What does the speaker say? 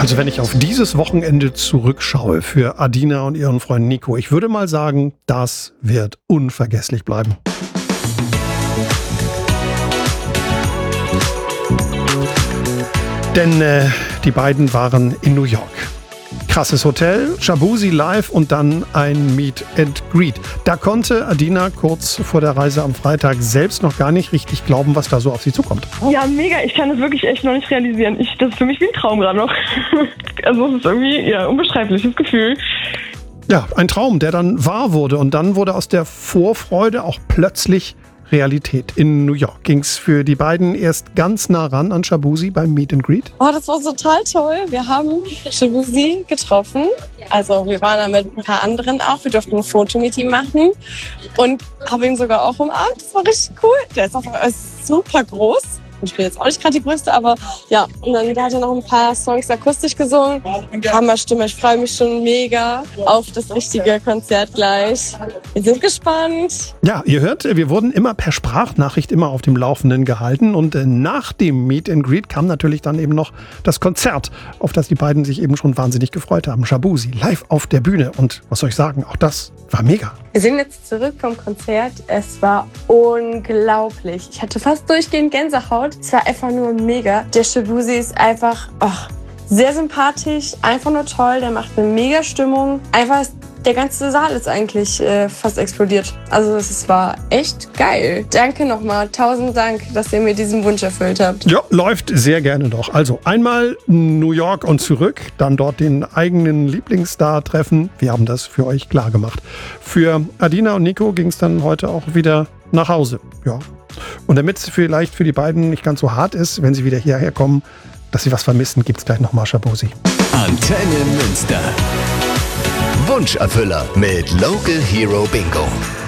Also wenn ich auf dieses Wochenende zurückschaue für Adina und ihren Freund Nico, ich würde mal sagen, das wird unvergesslich bleiben. Denn die beiden waren in New York. Krasses Hotel, Shaboozey live und dann ein Meet and Greet. Da konnte Adina kurz vor der Reise am Freitag selbst noch gar nicht richtig glauben, was da so auf sie zukommt. Ja, mega. Ich kann das wirklich echt noch nicht realisieren. Das ist für mich wie ein Traum gerade noch. Also es ist irgendwie ein unbeschreibliches Gefühl. Ja, ein Traum, der dann wahr wurde. Und dann wurde aus der Vorfreude auch plötzlich Realität. In New York ging es für die beiden erst ganz nah ran an Shaboozey beim Meet and Greet. Oh, das war total toll. Wir haben Shaboozey getroffen. Also wir waren da mit ein paar anderen auch. Wir durften ein Foto mit ihm machen und haben ihn sogar auch umarmt. Das war richtig cool. Der ist auch super groß. Ich bin jetzt auch nicht gerade die Größte, aber ja. Und dann hat er noch ein paar Songs akustisch gesungen. Hammerstimme. Ich freue mich schon mega auf das richtige Konzert gleich. Wir sind gespannt. Ja, ihr hört, wir wurden immer per Sprachnachricht immer auf dem Laufenden gehalten. Und nach dem Meet and Greet kam natürlich dann eben noch das Konzert, auf das die beiden sich eben schon wahnsinnig gefreut haben. Shaboozey live auf der Bühne. Und was soll ich sagen, auch das war mega. Wir sind jetzt zurück vom Konzert. Es war unglaublich. Ich hatte fast durchgehend Gänsehaut. Es war einfach nur mega. Der Shaboozey ist einfach sehr sympathisch, einfach nur toll. Der macht eine mega Stimmung. Einfach der ganze Saal ist eigentlich fast explodiert. Also es war echt geil. Danke nochmal. 1000 Dank, dass ihr mir diesen Wunsch erfüllt habt. Ja, läuft sehr gerne doch. Also einmal New York und zurück, dann dort den eigenen Lieblingsstar treffen. Wir haben das für euch klar gemacht. Für Adina und Nico ging es dann heute auch wieder nach Hause. Ja. Und damit es vielleicht für die beiden nicht ganz so hart ist, wenn sie wieder hierher kommen, dass sie was vermissen, gibt es gleich nochmal Shaboozey. Antenne Münster. Wunscherfüller mit Local Hero Bingo.